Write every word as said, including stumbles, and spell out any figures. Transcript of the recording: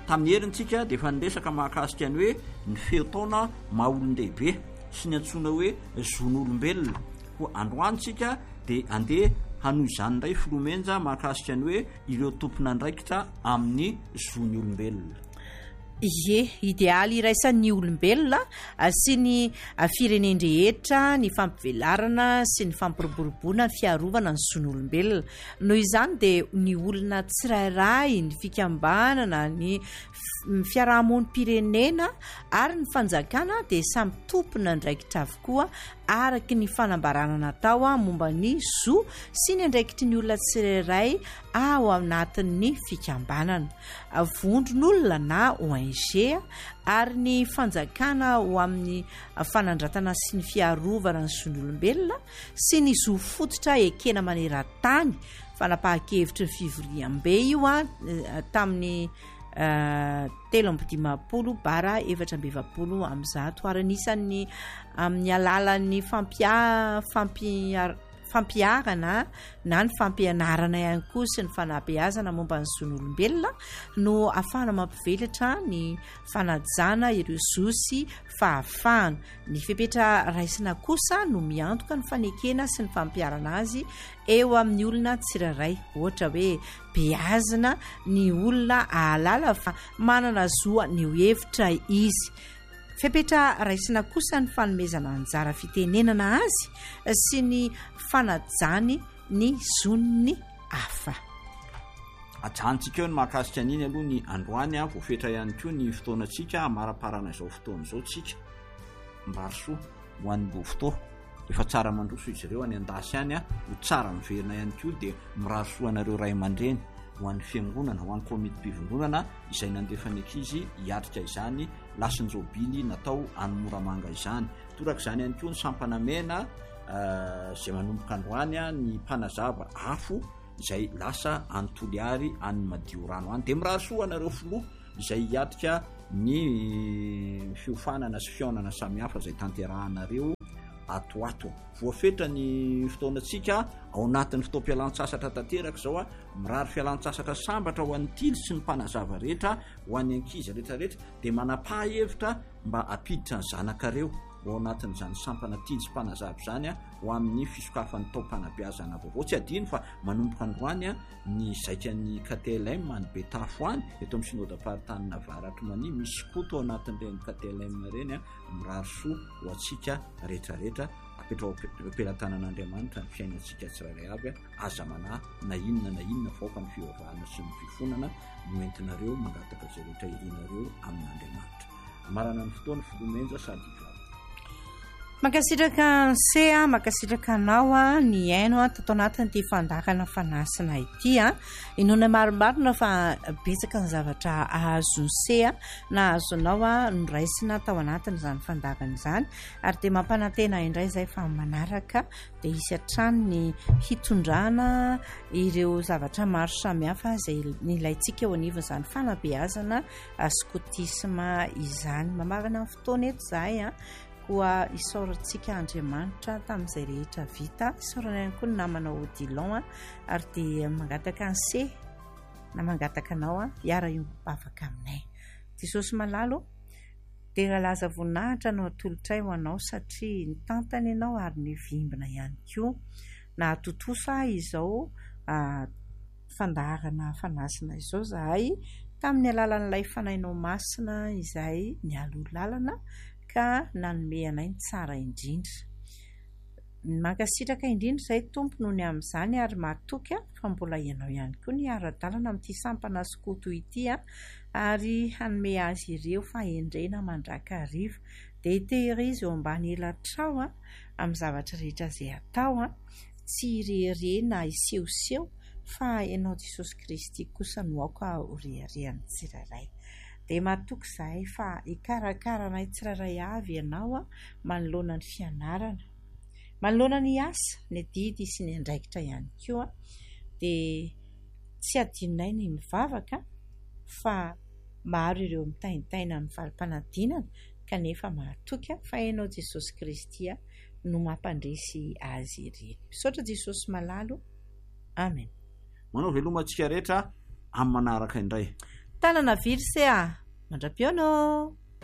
tamin'ny herintsika dia efa niresaka mahakasika ny hoe ny feotaona mahaolon-dehibe sy ny antsoina hoe zon'olombelona ho androantsika dia andeha hanohy izany indray filomenja mahakasika ny hoe ireo tompona ndraikitra amin'ny zon'ny olombelona. Ie, idealy iraisan'ny olombelona sy ny firenendrehetra ny fampivelarana sy ny fampiroboroboana ny fiarovana ny zon'olombelona. Noho izany dia ny olona tsirairay ny fikambanana ny fiarahamonim-pirenena ary ny fanjakana dia samy tompona ndraikitra avokoa araky ny fanambarana natao momba ny zo sy ny andraikitry ny olona tsirairay ao anatin'ny fikambanana. Vondron'olona na O N G ary ny fanjakana ho amin'ny fanandratana sy ny fiarovana ny zon'olombelona sy ny zo fototra ekena maneran-tany fanapahan-kevitry ny fivoriam-be io a tamin'ny Uh, telo amby dimapolo bara efatra amby efapolo am'zato ary anisan'ny amin'ny alalan'ny fampia fampia fampiarana na ny fampianarana ihany koa sy ny fanabeazana momba ny zon'olombelona no ahafahana mampivelatra ny fanajana ireo zo sy fahafahana. Ny fepetra raisina kosa no miantoka ny fanekena sy ny fampiarana azy eo amin'ny olona tsirairay, ohatra hoe beazina ny olona ahalala fa manana zoa ny hevitra izy. Fepetra raisina kosa ny fanomezana anjara fitenenana azy sy ny fanajany ny zon'ny hafa. Ajantsika eo ny mahakasika an'iny aloha ny androany a voafetra ihany koa ny fotoanantsika amaraparana izao fotoana izao tsika mbarosoa ho an'ny bofotoa efa tsara mandroso izy ireo any an-dasy any a ho tsara miverina ihany koa dia mirarosoa anareo ray aman-dreny ho an'ny fiangonana ho an'ny komiti-pivondronana izay nandefa ny ankizy hiatrika izany lasin-jobily natao anomoramanga izany. Toraka izany ihany koa ny sampanamena izay manomboka androany a ny mpanazava afo izay lasa antoliary any madio rano any dia mirarosoa anareo filoha izay hiatrika ny fiofanana sy fionana samihafa izay tanterahanareo atoato. Voafetra ny fotoanantsika ao anatin'ny fotoam-pialan-tsasatra tanteraka izao a mirary fialan-tsasatra sambatra ho an'ny tily sy ny mpanazava rehetra ho an'ny ankizy rehetrarehetra dia manapa-hevitra mba apiditra ny zanakareo ao anatin'izany sampana tily sy mpanazava izany a ho amin'ny fisokafan'ny tao-panabeazana vaovao. Tsy adino fa manomboka androany a ny zaikan'ny K T L M ny Betafo any eto amin'ny synodam-paritany Navaratra Mania misy koto ao anatin'ireny K T L M reny a mirarosoa ho antsika rehetrarehetra apetrao am-pelantanan'Andriamanitra ny fiainantsika tsirairay avy a aza manahy na inona na inona vaoka ny fivavahana sy ny fifonana no entinareo mangataka izay rehetra irinareo amin'Andriamanitra. Marana ny fotoana filomenja sady Makasitraka sea makasitraka anao a ny aino a tato anatin'ity fandakana fanasina ity a inona maromarona fa betsaka ny zavatra ahazo ny sea na azonao a noraisina tao anatin'izany fandakana izany ary dia mampanantena indray izay fa manaraka dia isy hatrany ny hitondrana ireo zavatra maro samihafa izay nilaintsika eo anivon'izany fanabeazana skotisma izany. Mamarana ny fotoana eto izahay a koa isaorantsika Andriamanitra tamin'izay rehetra vita. Isaorana ihany koa ny namana Odilon a ary dia mangataka ny se na mangataka anao a hiara iombavaka aminay. Jesosy malalo dia laza voninahitra no atolotray ho anao satria ny tantany ianao ary ny vimbina ihany koa na totosa izao fandaharana fanasina izao zahay tamin'ny alalan'ilay fanainao masina izay ny alolalana ka nanome anay ny tsara indrindra. Mankasitraka indrindra izay tompo noho ny amin'izany ary matoky fa mbola ianao ihany koa ny ara-dalana amin'ity sampana skoto ity a ary hanome azy ireo fa endrena mandraka hariva dia hitehirizy eo ambany elatrao a amin'ny zavatra rehetra izay atao a tsy irehire na isehoseho fa ianao Jesosy Kristy kosa no aoka horeharehan'ny tsirairay. Dia matoky izahay fa hikarakara tsirairay avy ianao a manoloana ny fianarana, manoloana ny asa, ny didy sy ny andraikitra ihany koa dia tsy adinonay ny mivavaka fa maro ireo mitaintaina amin'ny valim-panadinana kanefa matoky fa ianao Jesosy Kristy no mampandresy azy ireny. Misaotra Jesosy malalo. Amen. Manao velomantsika rehetra amin'ny manaraka indray. tanana viry se a mandra-pionao.